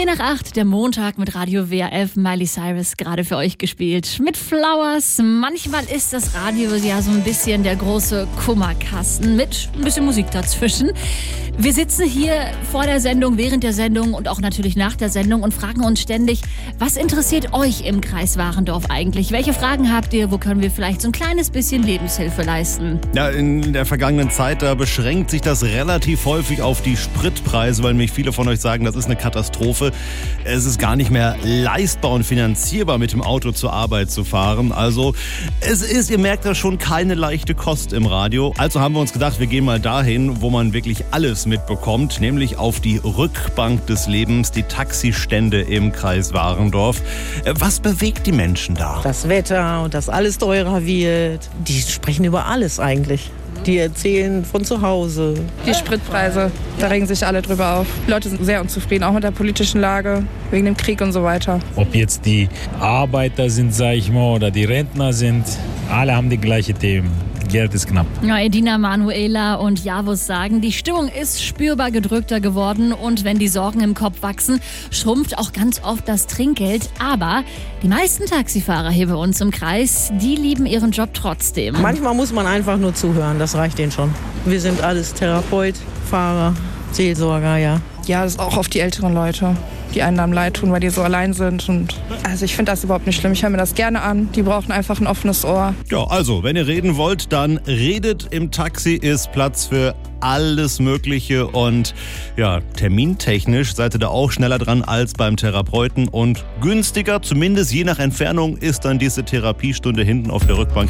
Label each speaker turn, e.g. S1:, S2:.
S1: nach 8, der Montag mit Radio WRF, Miley Cyrus gerade für euch gespielt. Mit Flowers. Manchmal ist das Radio ja so ein bisschen der große Kummerkasten mit ein bisschen Musik dazwischen. Wir sitzen hier vor der Sendung, während der Sendung und auch natürlich nach der Sendung und fragen uns ständig, was interessiert euch im Kreis Warendorf eigentlich? Welche Fragen habt ihr? Wo können wir vielleicht so ein kleines bisschen Lebenshilfe leisten?
S2: Ja, in der vergangenen Zeit, da beschränkt sich das relativ häufig auf die Spritpreise, weil nämlich viele von euch sagen, das ist eine Katastrophe. Es ist gar nicht mehr leistbar und finanzierbar, mit dem Auto zur Arbeit zu fahren. Also es ist, ihr merkt das schon, keine leichte Kost im Radio. Also haben wir uns gedacht, wir gehen mal dahin, wo man wirklich alles mitbekommt, nämlich auf die Rückbank des Lebens, die Taxistände im Kreis Warendorf. Was bewegt die Menschen da?
S3: Das Wetter und dass alles teurer wird. Die sprechen über alles eigentlich. Die erzählen von zu Hause.
S4: Die Spritpreise, da regen sich alle drüber auf. Die Leute sind sehr unzufrieden, auch mit der politischen Lage, wegen dem Krieg und so weiter.
S5: Ob jetzt die Arbeiter sind, sag ich mal, oder die Rentner sind, alle haben die gleichen Themen. Geld ist knapp.
S1: Ja, Edina, Manuela und Javus sagen, die Stimmung ist spürbar gedrückter geworden und wenn die Sorgen im Kopf wachsen, schrumpft auch ganz oft das Trinkgeld. Aber die meisten Taxifahrer hier bei uns im Kreis, die lieben ihren Job trotzdem.
S3: Manchmal muss man einfach nur zuhören, das reicht denen schon. Wir sind alles Therapeut, Fahrer, Seelsorger, ja.
S4: Ja, das ist auch oft die älteren Leute, die einem dann leid tun, weil die so allein sind. Und also ich finde das überhaupt nicht schlimm. Ich höre mir das gerne an. Die brauchen einfach ein offenes Ohr.
S2: Ja, also, wenn ihr reden wollt, dann redet. Im Taxi ist Platz für alles Mögliche und ja, termintechnisch seid ihr da auch schneller dran als beim Therapeuten und günstiger, zumindest je nach Entfernung, ist dann diese Therapiestunde hinten auf der Rückbank